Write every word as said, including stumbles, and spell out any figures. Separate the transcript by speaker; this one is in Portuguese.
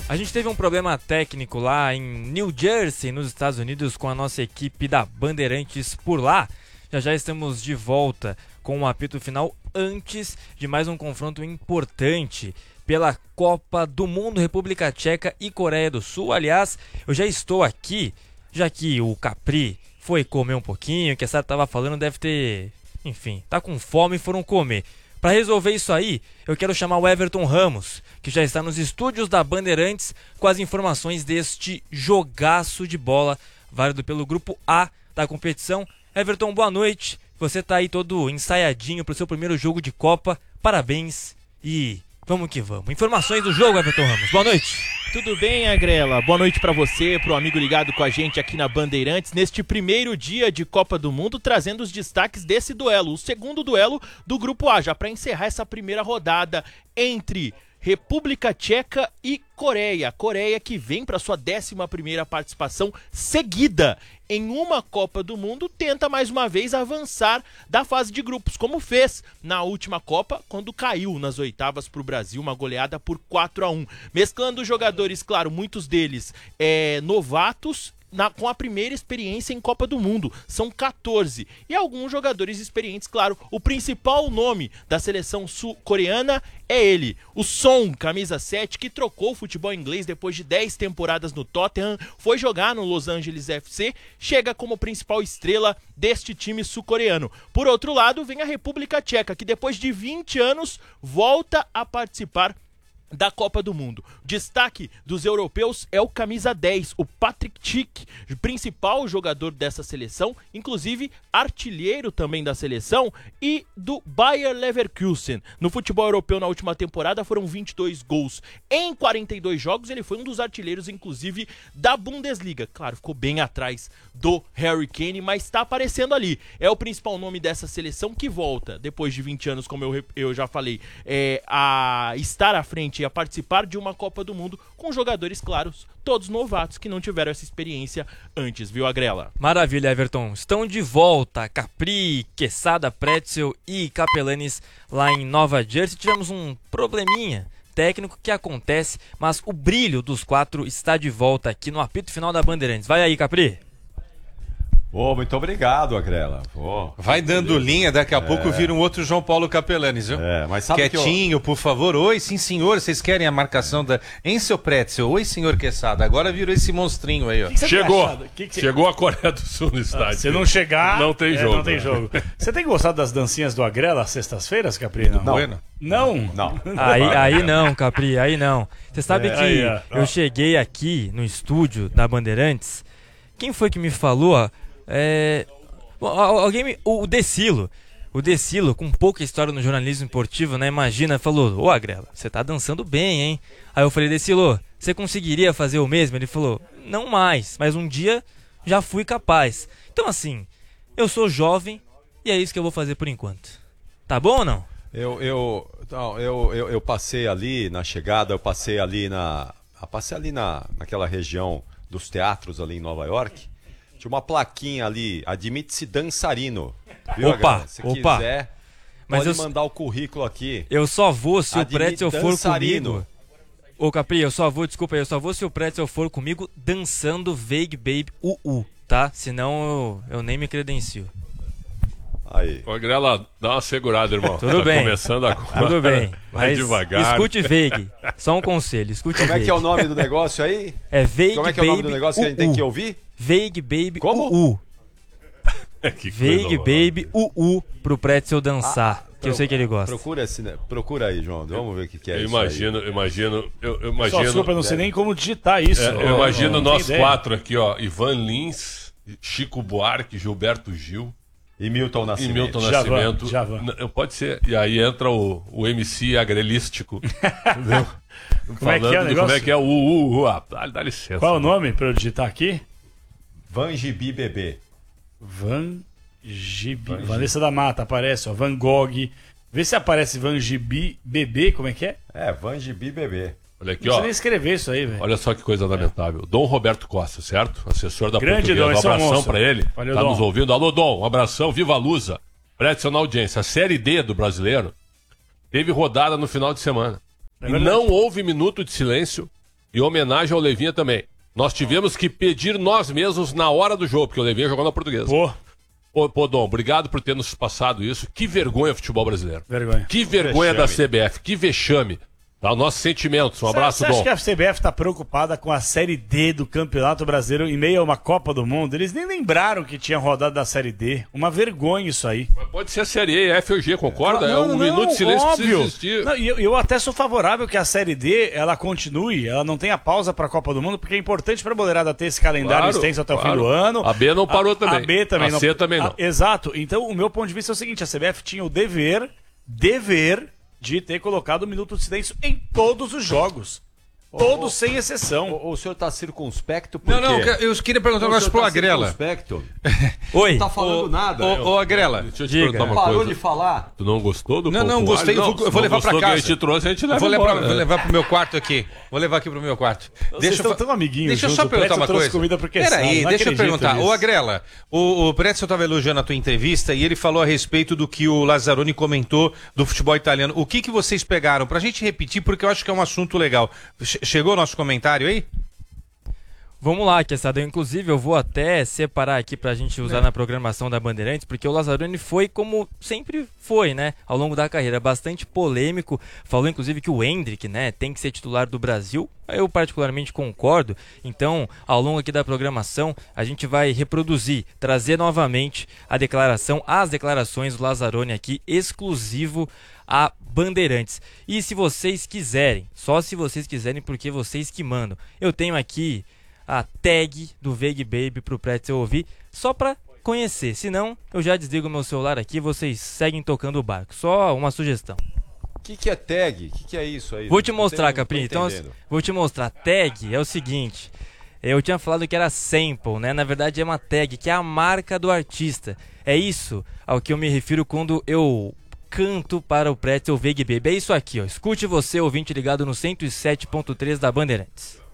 Speaker 1: A gente teve um problema técnico lá em New Jersey, nos Estados Unidos, com a nossa equipe da Bandeirantes por lá. Já já estamos de volta com o apito final antes de mais um confronto importante pela Copa do Mundo, República Tcheca e Coreia do Sul. Aliás, eu já estou aqui, já que o Capri foi comer um pouquinho, que a Sara estava falando, deve ter, enfim, tá com fome e foram comer. Para resolver isso aí, eu quero chamar o Everton Ramos, que já está nos estúdios da Bandeirantes com as informações deste jogaço de bola, válido pelo Grupo A da competição. Everton, boa noite. Você está aí todo ensaiadinho para o seu primeiro jogo de Copa. Parabéns e vamos que vamos. Informações do jogo, Everton Ramos. Boa noite.
Speaker 2: Tudo bem, Agrela? Boa noite para você, pro amigo ligado com a gente aqui na Bandeirantes, neste primeiro dia de Copa do Mundo, trazendo os destaques desse duelo, o segundo duelo do Grupo A, já para encerrar essa primeira rodada entre República Tcheca e Coreia. Coreia que vem para sua décima primeira participação seguida em uma Copa do Mundo, tenta mais uma vez avançar da fase de grupos, como fez na última Copa, quando caiu nas oitavas para o Brasil, uma goleada por quatro a um. Mesclando jogadores, claro, muitos deles é, novatos, Na, com a primeira experiência em Copa do Mundo, são quatorze, e alguns jogadores experientes, claro. O principal nome da seleção sul-coreana é ele, o Son, camisa sete, que trocou o futebol inglês depois de dez temporadas no Tottenham, foi jogar no Los Angeles F C, chega como principal estrela deste time sul-coreano. Por outro lado, vem a República Tcheca, que depois de vinte anos volta a participar da Copa do Mundo. Destaque dos europeus é o camisa dez, o Patrick Schick, principal jogador dessa seleção, inclusive artilheiro também da seleção e do Bayer Leverkusen. No futebol europeu na última temporada foram vinte e dois gols em quarenta e dois jogos, ele foi um dos artilheiros inclusive da Bundesliga. Claro, ficou bem atrás do Harry Kane, mas está aparecendo ali. É o principal nome dessa seleção que volta, depois de vinte anos, como eu, eu já falei, é, a estar à frente e a participar de uma Copa do Mundo com jogadores, claros, todos novatos que não tiveram essa experiência antes, viu, Agrela?
Speaker 1: Maravilha, Everton. Estão de volta Capri, Quesada, Pretzel e Capelanes lá em Nova Jersey. Tivemos um probleminha técnico que acontece, mas o brilho dos quatro está de volta aqui no apito final da Bandeirantes. Vai aí, Capri.
Speaker 3: Oh, muito obrigado, Agrela. Oh,
Speaker 4: Vai dando beleza. Linha, daqui a é. pouco vira um outro João Paulo Capelanes, viu?
Speaker 3: É, mas sabe
Speaker 4: Quietinho,
Speaker 3: que eu...
Speaker 4: por favor. Oi, sim, senhor. Vocês querem a marcação da... Em seu Pretzel. Oi, senhor Quesada. Agora virou esse monstrinho aí, ó.
Speaker 5: Que que Chegou. Que que... Chegou a Coreia do Sul no estádio.
Speaker 6: Se não chegar...
Speaker 5: Não tem
Speaker 6: é,
Speaker 5: jogo.
Speaker 6: Não tem jogo. Você tem gostado das dancinhas do Agrela às sextas-feiras, Capri? Não.
Speaker 3: Não.
Speaker 6: Bueno. Não?
Speaker 3: Não.
Speaker 1: Aí, aí não, Capri. Aí não. Você sabe é, que
Speaker 6: aí, é.
Speaker 1: eu cheguei aqui no estúdio da Bandeirantes. Quem foi que me falou, ó? É... Alguém me... O Decilo, o Decilo, com pouca história no jornalismo esportivo, né? Imagina, falou, ô Agrela, você tá dançando bem, hein? Aí eu falei, Decilo, você conseguiria fazer o mesmo? Ele falou, não mais, mas um dia já fui capaz. Então assim, eu sou jovem e é isso que eu vou fazer por enquanto. Tá bom ou não?
Speaker 3: Eu, eu, não, eu, eu, eu passei ali na chegada, eu passei ali na... Eu passei ali na, naquela região dos teatros ali em Nova York. Tinha uma plaquinha ali, admite-se dançarino. Viu,
Speaker 1: opa,
Speaker 3: se
Speaker 1: opa.
Speaker 3: quiser,
Speaker 1: mas
Speaker 3: pode
Speaker 1: eu,
Speaker 3: mandar o currículo aqui.
Speaker 1: Eu só vou se
Speaker 3: admite
Speaker 1: o Pretzel for
Speaker 3: dançarino.
Speaker 1: comigo. Ô Capri, eu só vou, desculpa aí, eu só vou se o Pretzel for comigo dançando Vague Baby U U, tá? Senão eu, eu nem me credencio.
Speaker 3: Aí.
Speaker 5: Ô, Agrela, dá uma segurada, irmão.
Speaker 1: Tudo
Speaker 5: tá
Speaker 1: bem.
Speaker 5: Começando agora.
Speaker 1: Tudo bem.
Speaker 5: Vai
Speaker 1: mas
Speaker 5: devagar.
Speaker 1: Escute Vague. Só um conselho, escute
Speaker 3: Como
Speaker 1: Vague.
Speaker 3: é que é o nome do negócio aí?
Speaker 1: É Vague Baby.
Speaker 3: Como é que é o nome do negócio que a gente tem que ouvir?
Speaker 1: Vague Baby
Speaker 3: Como?
Speaker 1: U U.
Speaker 5: Que
Speaker 1: Vague Baby U U pro Pretzel dançar,
Speaker 3: Ah,
Speaker 1: que eu sei que ele gosta.
Speaker 3: Procura, esse, procura aí, João. Vamos ver o que, que é
Speaker 5: eu
Speaker 3: isso
Speaker 5: imagino,
Speaker 3: aí.
Speaker 5: Eu imagino, eu, eu imagino...
Speaker 6: Só desculpa, eu não sei nem como digitar isso.
Speaker 5: É, eu
Speaker 6: oh,
Speaker 5: imagino
Speaker 6: oh,
Speaker 5: nós quatro aqui, ó. Ivan Lins, Chico Buarque, Gilberto Gil...
Speaker 3: E Milton
Speaker 5: E
Speaker 3: Nascimento.
Speaker 5: Milton
Speaker 6: Javan,
Speaker 5: Nascimento.
Speaker 6: Javan.
Speaker 5: N- Pode ser. E aí entra o, o M C agrelístico. Entendeu?
Speaker 6: Como é que é o
Speaker 5: de
Speaker 6: negócio?
Speaker 5: Como é que é o U U U. Ah, dá, dá licença.
Speaker 6: Qual é o nome pra eu digitar aqui?
Speaker 3: Van Gibi Bebê.
Speaker 6: Van Gibi. Vanessa da Mata aparece, ó. Van Gogh. Vê se aparece Van Gibi Bebê, como é que é?
Speaker 3: É, Van Gibi Bebê.
Speaker 5: Olha aqui,
Speaker 6: Não
Speaker 5: ó.
Speaker 6: precisa nem escrever isso aí, velho.
Speaker 5: Olha só que coisa lamentável. Dom Roberto Costa, certo? Assessor da
Speaker 6: Grande
Speaker 5: Portuguesa.
Speaker 6: Dom,
Speaker 5: Um
Speaker 6: esse é um
Speaker 5: abração
Speaker 6: monstro.
Speaker 5: pra ele.
Speaker 6: Valeu,
Speaker 5: tá
Speaker 6: Dom.
Speaker 5: nos ouvindo. Alô, Dom. Um abração. Viva a Lusa. Pretzel na audiência. A Série D do Brasileiro teve rodada no final de semana.
Speaker 6: É
Speaker 5: e
Speaker 6: verdade.
Speaker 5: não houve minuto de silêncio E homenagem ao Levinha também. Nós tivemos que pedir nós mesmos na hora do jogo, porque o Levinha jogou na Portuguesa.
Speaker 6: Pô,
Speaker 5: Ô, pô, Dom, obrigado por ter nos passado isso. Que vergonha futebol brasileiro.
Speaker 6: vergonha.
Speaker 5: Que vergonha
Speaker 3: Vexame.
Speaker 5: da C B F. Que vexame. Tá, nossos sentimentos. Um abraço,
Speaker 6: Você acha
Speaker 5: Dom.
Speaker 6: que a C B F tá preocupada com a Série D do Campeonato Brasileiro em meio a uma Copa do Mundo? Eles nem lembraram que tinha rodado da Série D. Uma vergonha isso aí.
Speaker 5: Mas pode ser a Série E, F ou G, concorda?
Speaker 6: Não,
Speaker 5: é um
Speaker 6: não,
Speaker 5: minuto de silêncio
Speaker 6: óbvio.
Speaker 5: precisa existir.
Speaker 6: Não, e eu, eu até sou favorável que a Série D ela continue, ela não tenha pausa para a Copa do Mundo, porque é importante para a boleirada ter esse calendário
Speaker 5: Claro,
Speaker 6: extenso até
Speaker 5: claro.
Speaker 6: o fim do ano.
Speaker 5: A B não parou
Speaker 6: A-
Speaker 5: também.
Speaker 6: A B também
Speaker 5: A
Speaker 6: não.
Speaker 5: C também não.
Speaker 6: A- exato. Então, o meu ponto de vista é o seguinte, a C B F tinha o dever, dever de ter colocado o minuto de silêncio em todos os jogos. Todos sem exceção.
Speaker 3: O, o senhor tá circunspecto por
Speaker 4: Não, não,
Speaker 3: quê?
Speaker 4: eu queria perguntar um
Speaker 3: O
Speaker 4: negócio
Speaker 3: senhor
Speaker 4: pro
Speaker 3: tá
Speaker 4: Agrela.
Speaker 3: circunspecto?
Speaker 1: Oi.
Speaker 3: Não tá falando
Speaker 4: Ô,
Speaker 3: nada.
Speaker 4: Ô, ô, Agrela.
Speaker 5: Deixa eu te
Speaker 1: Diga.
Speaker 5: perguntar uma
Speaker 3: Parou
Speaker 5: coisa.
Speaker 3: de falar.
Speaker 5: Tu não gostou do
Speaker 4: Não, não,
Speaker 5: Pontuário?
Speaker 4: gostei, eu vou-
Speaker 5: se
Speaker 4: eu vou
Speaker 5: não
Speaker 4: levar pra
Speaker 5: gostou que
Speaker 4: casa.
Speaker 5: a gente trouxe, a gente leva
Speaker 4: Eu vou levar,
Speaker 5: embora.
Speaker 4: vou levar pro meu quarto aqui. Vou levar aqui pro meu quarto.
Speaker 6: Vocês estão
Speaker 4: fa-
Speaker 6: tão amiguinhos
Speaker 4: Deixa eu
Speaker 6: juntos,
Speaker 4: só
Speaker 6: o
Speaker 4: perguntar
Speaker 6: Pretzel
Speaker 4: uma
Speaker 6: trouxe
Speaker 4: coisa.
Speaker 6: comida porque
Speaker 4: Peraí,
Speaker 6: sabe, não
Speaker 4: deixa eu
Speaker 6: acredito
Speaker 4: perguntar.
Speaker 6: nisso.
Speaker 4: Ô, Agrela, o, o Pretzel estava elogiando a tua entrevista e ele falou a respeito do que o Lazzaroni comentou do futebol italiano. O que, que vocês pegaram? Pra gente repetir, porque eu acho que é um assunto legal. Che- Chegou o nosso comentário aí?
Speaker 1: Vamos lá, Quesada. Inclusive, eu vou até separar aqui pra gente usar na programação da Bandeirantes, porque o Lazzaroni foi como sempre foi, né? Ao longo da carreira, bastante polêmico. Falou, inclusive, que o Endrick, né, tem que ser titular do Brasil. Eu particularmente concordo. Então, ao longo aqui da programação, a gente vai reproduzir, trazer novamente a declaração, as declarações do Lazzaroni aqui, exclusivo a Bandeirantes. E se vocês quiserem, só se vocês quiserem, porque vocês que mandam, eu tenho aqui a tag do Veig Baby pro Pretzel ouvir, só pra conhecer. Senão, eu já desligo meu celular aqui e vocês seguem tocando o barco. Só uma sugestão.
Speaker 3: O que, que é tag? O que, que é isso aí?
Speaker 1: Vou te
Speaker 3: Não
Speaker 1: mostrar,
Speaker 3: tenho- não tô
Speaker 1: Capri. Então,
Speaker 3: entendendo.
Speaker 1: vou te mostrar. Tag é o seguinte. Eu tinha falado que era sample, né? Na verdade é uma tag, que é a marca do artista. É isso ao que eu me refiro quando eu canto para o Pretzel Veig Baby. É isso aqui, ó. Escute você, ouvinte ligado no cento e sete ponto três da Bandeirantes.